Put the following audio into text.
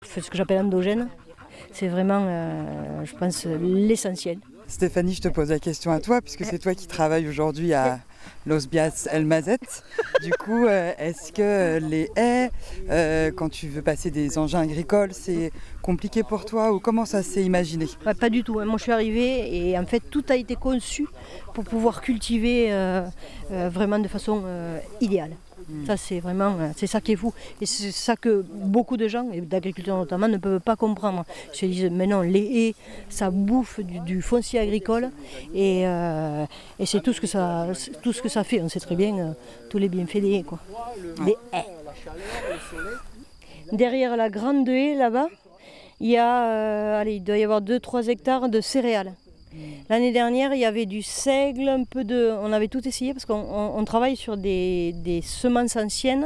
ce que j'appelle endogène. C'est vraiment, je pense, l'essentiel. Stéphanie, je te pose la question à toi, puisque c'est toi qui travailles aujourd'hui à Los Bias El Mazet. Du coup, est-ce que les haies, quand tu veux passer des engins agricoles, c'est compliqué pour toi ou comment ça s'est imaginé? Pas du tout. Moi, je suis arrivée et en fait, tout a été conçu pour pouvoir cultiver vraiment de façon idéale. Ça, c'est vraiment, c'est ça qui est fou. Et c'est ça que beaucoup de gens, et d'agriculteurs notamment, ne peuvent pas comprendre. Ils se disent, mais non, les haies, ça bouffe du foncier agricole et c'est tout ce que ça fait. On sait très bien tous les bienfaits des haies, quoi. Les haies. Derrière la grande haie, là-bas, il doit y avoir 2-3 hectares de céréales. L'année dernière, il y avait du seigle, on avait tout essayé parce qu'on travaille sur des semences anciennes